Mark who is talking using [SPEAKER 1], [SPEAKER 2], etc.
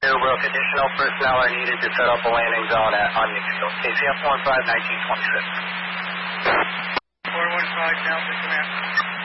[SPEAKER 1] Airbrooke, additional personnel are needed to set up a landing zone on Nixville. KCF 15, 1926.
[SPEAKER 2] 415, Delta Command.